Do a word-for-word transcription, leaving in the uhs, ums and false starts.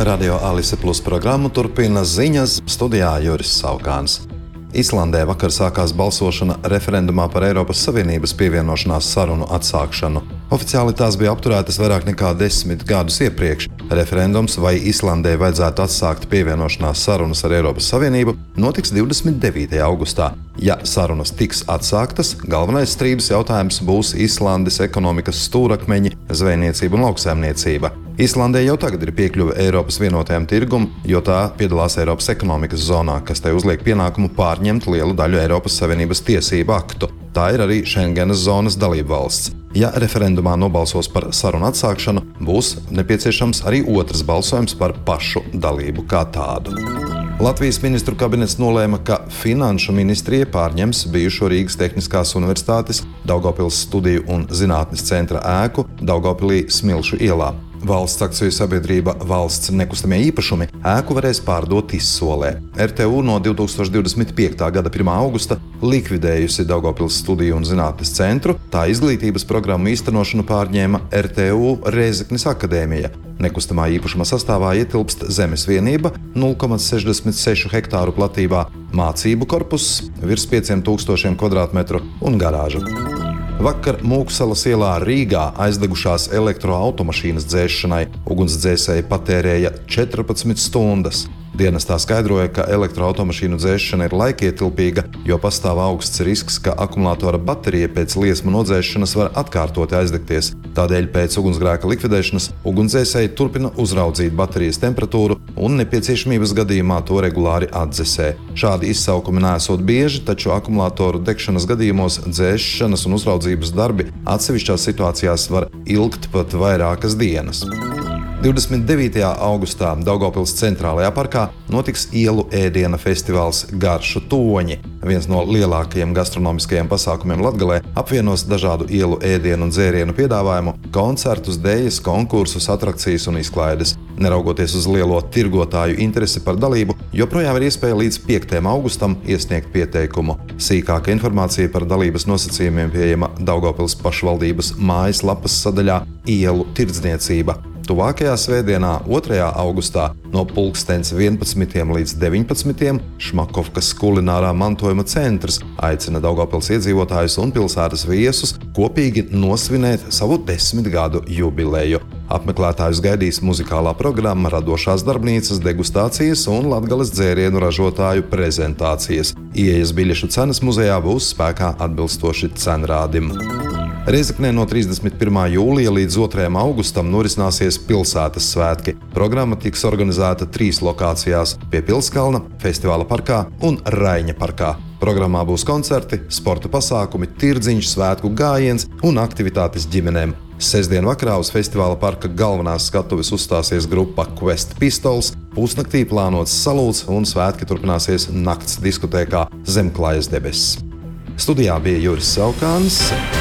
Radio Alise Plus programmu turpina ziņas, studijā Juris Saukāns. Islandē vakar sākās balsošana referendumā par Eiropas Savienības pievienošanās sarunu atsākšanu. Oficiāli tās bija apturētas vairāk nekā desmit gadus iepriekš. Referendums, vai Islandē vajadzētu atsākt pievienošanās sarunas ar Eiropas Savienību, notiks divdesmit devītajā augustā. Ja sarunas tiks atsāktas, galvenais strīdus jautājums būs Islandes ekonomikas stūrakmeņi, zvejniecība un lauksaimniecība. Islandē jau tagad ir piekļuve Eiropas vienotajam tirgum, jo tā piedalās Eiropas ekonomikas zonā, kas tai uzliek pienākumu pārņemt lielu daļu Eiropas Savienības tiesību aktu. Tā ir arī Schengenas zonas dalība valsts. Ja referendumā nobalsos par sarunu atsākšanu, būs nepieciešams arī otrs balsojums par pašu dalību kā tādu. Latvijas ministru kabinets nolēma, ka Finanšu ministrija pārņems bijušo Rīgas Tehniskās universitātes Daugavpils studiju un zinātnes centra ēku Daugavpilī Smilšu ielā. Valsts akciju sabiedrība Valsts nekustamie īpašumi ēku varēs pārdot izsolē. R T U no divtūkstoš divdesmit piektā gada pirmā augusta likvidējusi Daugavpils studiju un zinātnes centru, tā izglītības programmu īstenošanu pārņēma R T U Rēzeknes akadēmija. Nekustamā īpašuma sastāvā ietilpst zemes vienība nulle komats sešdesmit seši hektāru platībā, mācību korpuss virs pieciem tūkstošiem kvadrātmetru un garāža. Vakar Mūksalas ielā Rīgā aizdegušās elektroautomašīnas dzēšanai ugunsdzēsēji patērēja četrpadsmit stundas. Dienestā skaidroja, ka elektroautomašīnu dzēšana ir laikietilpīga, jo pastāv augsts risks, ka akumulātora baterija pēc liesmu nodzēšanas var atkārtoti aizdegties. Tādēļ pēc ugunsgrēka likvidēšanas ugunsdzēsēji turpina uzraudzīt baterijas temperatūru un nepieciešamības gadījumā to regulāri atdzesē. Šādi izsaukumi neesot bieži, taču akumulātoru degšanas gadījumos dzēšanas un uzraudzības darbi atsevišķās situācijās var ilgt pat vairākas dienas. divdesmit devītajā augustā Daugavpils centrālajā parkā notiks ielu ēdiena festivāls Garšu toņi. Viens no lielākajiem gastronomiskajiem pasākumiem Latgalē apvienos dažādu ielu ēdienu un dzērienu piedāvājumu, koncertus, dēļas, konkursus, atrakcijas un izklaides. Neraugoties uz lielo tirgotāju interesi par dalību, joprojām ir iespēja līdz piektajam augustam iesniegt pieteikumu. Sīkāka informācija par dalības nosacījumiem pieejama Daugavpils pašvaldības mājaslapas sadaļā Ielu tirdzniecība. Tuvākajā svētdienā, otrajā augustā, no pulkstens vienpadsmitiem līdz deviņpadsmitiem Šmakovkas kulinārā mantojuma centrs aicina Daugavpils iedzīvotājus un pilsētas viesus kopīgi nosvinēt savu desmit gadu jubileju. Apmeklētājus gaidīs muzikālā programma, radošās darbnīcas, degustācijas un Latgales dzērienu ražotāju prezentācijas. Ieejas biļešu cenas muzejā būs spēkā atbilstoši cenrādim. Rēzeknē no trīsdesmit pirmā jūlija līdz otrajam augustam norisināsies pilsētas svētki. Programma tiks organizēta trīs lokācijās – pie Pilskalna, festivāla parkā un Raiņa parkā. Programmā būs koncerti, sporta pasākumi, tirdziņš, svētku gājiens un aktivitātes ģimenēm. Sestdien vakarā uz festivāla parka galvenās skatuves uzstāsies grupa Quest Pistols, pusnaktī plānots salūts un svētki turpināsies nakts diskotēkā Zemklājas debesis. Studijā bija Juris Saukāns.